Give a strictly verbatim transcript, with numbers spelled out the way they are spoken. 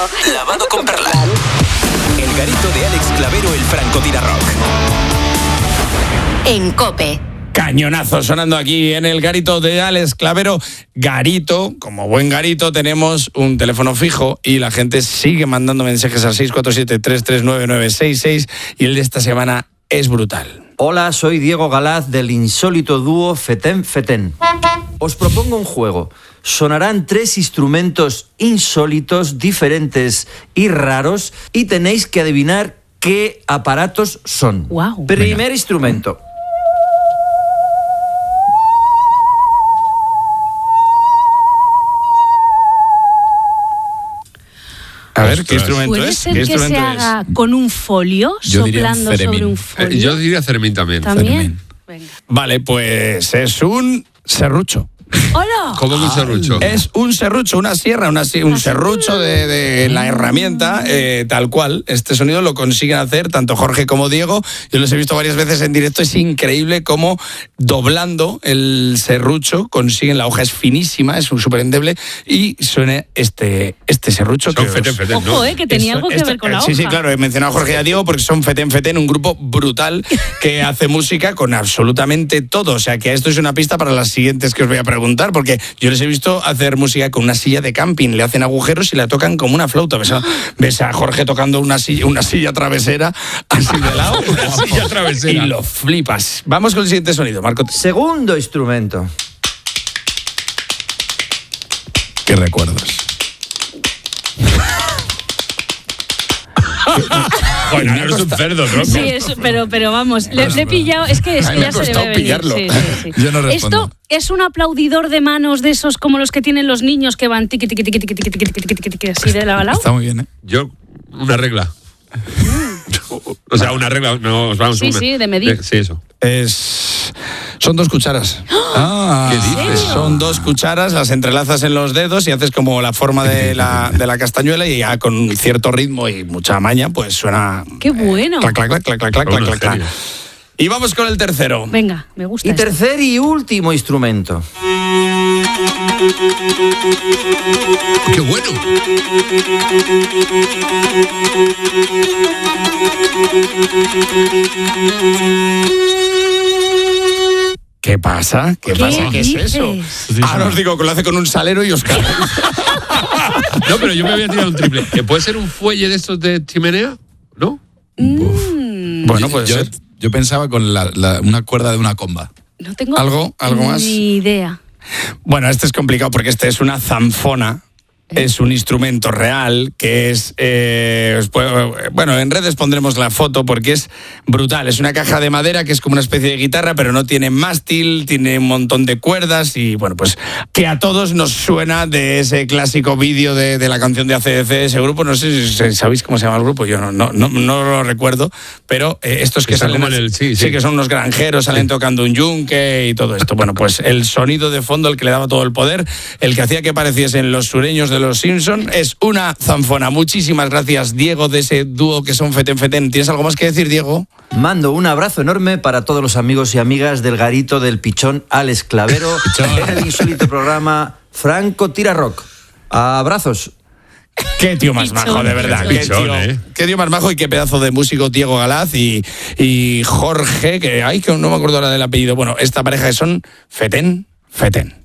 lavado con perlas. El garito de Alex Clavero, el francotirador. En COPE. Cañonazo sonando aquí en el garito de Alex Clavero. Garito, como buen garito, tenemos un teléfono fijo y la gente sigue mandando mensajes al seis cuatro siete, tres tres nueve, nueve seis seis y el de esta semana es brutal. Hola, soy Diego Galaz del insólito dúo Feten Feten. Os propongo un juego. Sonarán tres instrumentos insólitos, diferentes y raros y tenéis que adivinar qué aparatos son. Wow. Primer Venga. instrumento. A ver, ¿qué Ostras. instrumento ¿Puede es? ser ¿Qué que se instrumento haga es? con un folio, Yo diría un soplando ceremín. sobre un Eh, folio? Yo diría ceremín también. ¿También? Venga. Vale, pues es un serrucho. ¡Hola! ¿Cómo que un serrucho? Es un serrucho, una sierra, una, si- un serrucho de, de la herramienta, eh, tal cual. Este sonido lo consiguen hacer tanto Jorge como Diego. Yo los he visto varias veces en directo. Es increíble cómo doblando el serrucho consiguen, la hoja es finísima, es un súper endeble y suena este, este serrucho. Son que os- feten, feten, ¿no? Ojo, eh, que tenía Eso, algo que esto- ver con la hoja. Sí, sí, claro, he mencionado a Jorge y a Diego porque son Feten Feten, un grupo brutal que hace música con absolutamente todo. O sea, que esto es una pista para las siguientes que os voy a preguntar, porque yo les he visto hacer música con una silla de camping, le hacen agujeros y la tocan como una flauta. ¿Ves a, ves a Jorge tocando una silla, una silla travesera así de lado? Una silla travesera. Y lo flipas. Vamos con el siguiente sonido, Marco. Segundo instrumento. ¿Qué recuerdos? Bueno, no eres un cerdo, tronco. Sí, es, pero, pero vamos, le, le he pillado, es que, es Ay, que me ya ha se le costado ve venir. pillarlo. Sí, sí, sí. Yo no respondo. Esto es un aplaudidor de manos de esos como los que tienen los niños que van tiqui, tiqui, tiqui, tiqui, tiqui, tiqui, tiqui, tiqui, tiqui, así de lado a lado. Está muy bien, ¿eh? Yo, una regla. O sea, una regla, no, vamos Sí, una. sí, de medir. Sí, eso. Es... Son dos cucharas. Ah, ¿qué dices? Son dos cucharas, las entrelazas en los dedos y haces como la forma de la, de la castañuela y ya con cierto ritmo y mucha maña, pues suena... ¡Qué bueno! Clac, clac, clac, clac, clac, clac, Bueno, clac, clac. genio. Y vamos con el tercero. Venga, me gusta Y esto. tercer y último instrumento. ¡Qué bueno! ¿Qué pasa? ¿Qué, ¿Qué pasa? ¿Qué es dices? eso? Ahora os digo que lo hace con un salero y os cae. No, pero yo me voy a tirar un triple. ¿Que puede ser un fuelle de estos de chimenea? ¿No? Bueno, puede yo, ser. yo pensaba con la, la- una cuerda de una comba. No tengo ¿Algo? ¿Algo más? ni idea. Bueno, este es complicado porque este es una zanfona. Es un instrumento real que es... eh, os puedo- bueno, en redes pondremos la foto porque es brutal. Es una caja de madera que es como una especie de guitarra, pero no tiene mástil, tiene un montón de cuerdas y, bueno, pues que a todos nos suena de ese clásico vídeo de, de la canción de A C D C, ese grupo. No sé si sabéis cómo se llama el grupo, yo no, no, no, no lo recuerdo, pero eh, estos que Está salen... como en el- sí, sí, sí. que son unos granjeros, salen tocando un yunque y todo esto. Bueno, pues el sonido de fondo, el que le daba todo el poder, el que hacía que pareciesen los sureños de los Simpson, es una zanfona. Muchísimas gracias, Diego, de ese dúo que son Feten Feten. ¿Tienes algo más que decir, Diego? Mando un abrazo enorme para todos los amigos y amigas del garito del pichón Alex Clavero en el insólito programa Franco Tira Rock. Abrazos. Qué tío más Pichón, majo, de verdad. pichón. Qué tío, Pichón, ¿eh? qué tío más majo y qué pedazo de músico Diego Galaz y, y Jorge, que ay, que no me acuerdo ahora del apellido. Bueno, esta pareja que son Feten Feten.